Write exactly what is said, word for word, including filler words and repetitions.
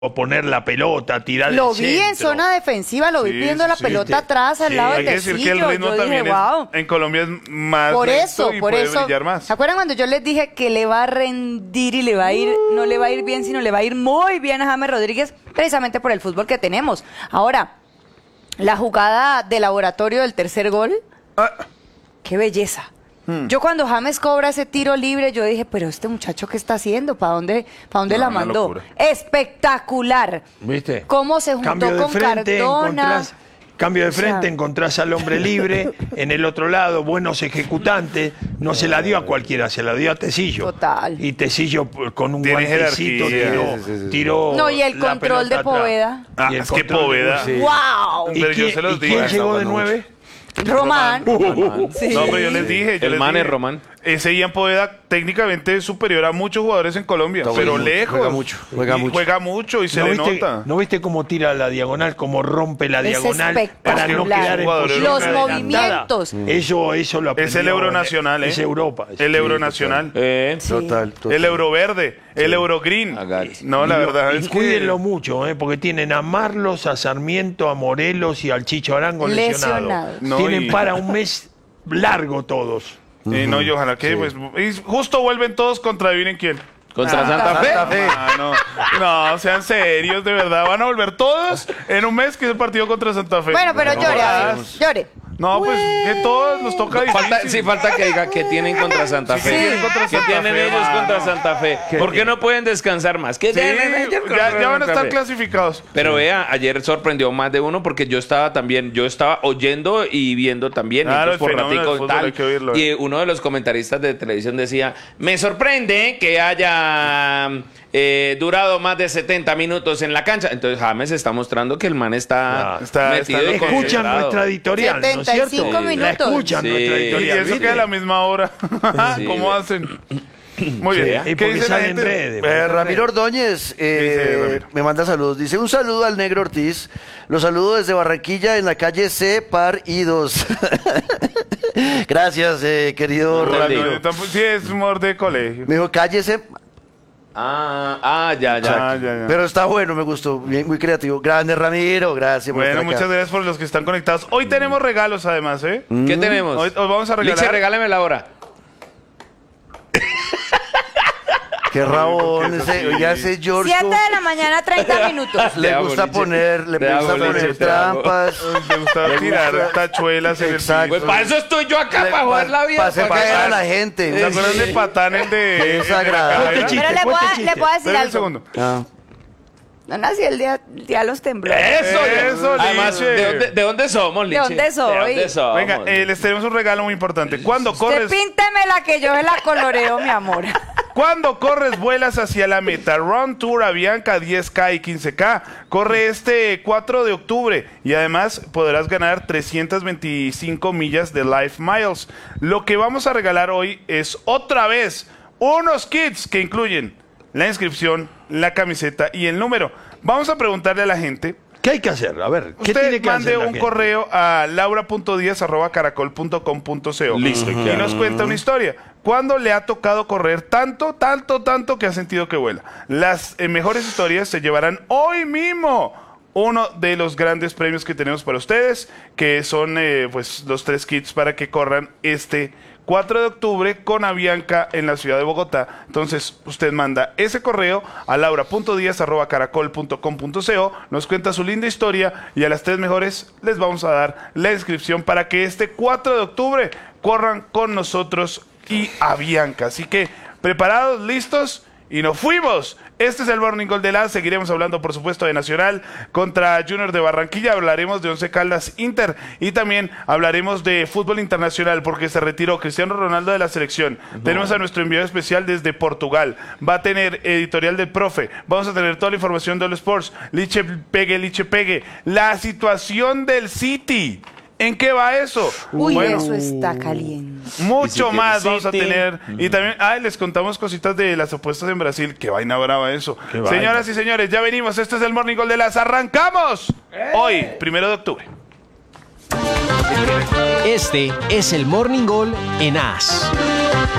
o poner la pelota, tirar Lo el vi en centro. zona defensiva, lo vi Sí, pidiendo la sí, pelota sí. atrás al Sí, lado Hay del que decir que tecillo. el ritmo Yo dije, también es- wow. en Colombia es más Por lento eso, y por puede eso. brillar más. ¿Se acuerdan cuando yo les dije que le va a rendir y le va a ir, no le va a ir bien, sino le va a ir muy bien a James Rodríguez, precisamente por el fútbol que tenemos? Ahora, la jugada de laboratorio del tercer gol, Ah, qué belleza. Yo cuando James cobra ese tiro libre, yo dije, pero este muchacho, ¿qué está haciendo? ¿Para dónde, para dónde No, la una mandó? locura. Espectacular. ¿Viste? Cómo se juntó Cambio de con frente, Cardona. encontrás- Cambio de O sea- frente, encontrás al hombre libre, en el otro lado, buenos ejecutantes, no se la dio a cualquiera, se la dio a Tecillo. Total. Y Tecillo pues, con un Tiene guantecito jerarquía. tiró, Sí, sí, sí. tiró No, y el la control de pelota atrás. Poveda. Ah, Y el es que control de- Poveda. Sí. ¡Wow! ¿Y Pero yo quién, se los y digo, quién está llegó de bueno nueve? Román. Sí. No, pero yo les dije. Yo El les man dije, es Román. Ese Ian Poveda técnicamente es superior a muchos jugadores en Colombia, Está pero bueno, lejos. juega mucho, juega Y mucho. Juega mucho y se ¿No le viste, nota. ¿No viste cómo tira la diagonal, cómo rompe la Es diagonal para no espectacular. quedar en Jugadores posición Los adelantada? movimientos. Eso, eso lo Es el aprendió, Euronacional, ¿eh? Es Europa. El Euronacional. Eh, Sí. Total, total. El Euroverde. El Eurogreen. Hágale. No, la Y lo- verdad y es que... cuídenlo mucho, ¿eh? Porque tienen a Marlos, a Sarmiento, a Morelos y al Chicho Arango lesionados. Lesionados. No, tienen y- para un mes largo todos. Eh, no, y ojalá que, pues, y justo vuelven todos contra, adivinen quién. Contra Ah, Santa Fe. Santa Fe. Ah, no, no, sean serios, de verdad. Van a volver todos en un mes que es el partido contra Santa Fe. Bueno, pero No llore, a ver, jodas. llore. No, pues que todos nos toca Falta, difícil. sí, falta que diga que tienen contra Santa Sí, Fe. que tienen contra ¿Qué Santa tienen Fe, ellos mano. contra Santa Fe? ¿Por qué no pueden descansar más? ¿Qué Sí, tienen ellos contra ya, ya van a Santa estar Fe? clasificados. Pero vea, ayer sorprendió más de uno porque yo estaba también, yo estaba oyendo y viendo también. y Claro, entonces por el fenómeno ratico del fútbol tal, hay que oírlo, y eh. uno de los comentaristas de televisión decía, me sorprende que haya eh, durado más de setenta minutos en la cancha. Entonces James está mostrando que el man está, Claro. Está- metido está y loco. Escuchan concentrado. nuestra editorial, ¿no es setenta y cierto? cinco La minutos. escuchan Sí. nuestra Y editorial. eso ¿viste? queda a la misma hora. Sí, ¿Cómo ve. hacen? Muy Sí, bien. y ¿Qué porque dice la sale en gente? redes. Eh, Ramiro Ordóñez eh, Dice Ramiro. me manda saludos. Dice un saludo al Negro Ortiz. Los saludo desde Barranquilla en la calle C, par y dos. Gracias, eh, querido No, Ramiro. no, tampoco- sí, es humor de colegio. Me dijo cállese, Ah, ah, ya, ya. Ah, ya, ya. pero está bueno, me gustó. Bien, muy creativo. Grande Ramiro, gracias. por Bueno, estar acá. muchas gracias por los que están conectados. Hoy tenemos regalos además, ¿eh? ¿Qué tenemos? Hoy, hoy vamos a regalar. Liche, regálame la hora. Qué rabón ¿Por qué es ese, así? ya ese George. siete de la mañana, treinta minutos. Le Te amo, gusta Liche. poner, le Te gusta amo, poner Liche, te amo. trampas. Me gusta Le tirar gusta- tachuelas en el Exacto. Pues para eso estoy yo acá, para jugar la vida. Para hacer para caer a ganar. la gente. ¿Se acuerdan de Patán, el de... Qué el de la desagradable. cadera? Chiste, Pero le cuente puedo, chiste. le puedo decir Espera un algo. segundo. Ah. No nací el día, el día de los temblores. Eso, Eso, Además, Liche. ¿de dónde, ¿de dónde somos, Liche? dónde soy? ¿De dónde somos? Venga, eh, les tenemos un regalo muy importante. Cuando Usted corres, pínteme la que yo me la coloreo, mi amor. cuando corres, vuelas hacia la meta. Run Tour Avianca diez K y quince K. Corre este cuatro de octubre y además podrás ganar trescientas veinticinco millas de Life Miles. Lo que vamos a regalar hoy es otra vez unos kits que incluyen la inscripción, la camiseta y el número. Vamos a preguntarle a la gente. ¿Qué hay que hacer? A ver, ¿qué Usted tiene que mande hacer la un gente? correo a laura punto díaz arroba caracol punto com punto co Listo, y claro. nos cuenta una historia. ¿Cuándo le ha tocado correr tanto, tanto, tanto que ha sentido que vuela? Las eh, mejores historias se llevarán hoy mismo uno de los grandes premios que tenemos para ustedes, que son eh, pues los tres kits para que corran este cuatro de octubre con Avianca en la ciudad de Bogotá. Entonces, usted manda ese correo a laura punto díaz arroba caracol punto com punto co, nos cuenta su linda historia y a las tres mejores les vamos a dar la inscripción para que este cuatro de octubre corran con nosotros y Avianca. Así que, preparados, listos y nos fuimos. Este es el Morning Gol de la. Seguiremos hablando, por supuesto, de Nacional contra Junior de Barranquilla. Hablaremos de Once Caldas Inter y también hablaremos de fútbol internacional porque se retiró Cristiano Ronaldo de la selección. No. Tenemos a nuestro enviado especial desde Portugal. Va a tener editorial del profe. Vamos a tener toda la información de los sports. Liche Pegue, Liche Pegue. La situación del City. ¿En qué va eso? Uy, Bueno, eso está caliente. mucho City, más vamos a City. tener. Y también, ah, les contamos cositas de las apuestas en Brasil. Qué vaina brava eso. Qué vaina. Señoras y señores, ya venimos. Este es el Morning Gol de las. ¡Arrancamos! Hoy, primero de octubre. Este es el Morning Gol en A S.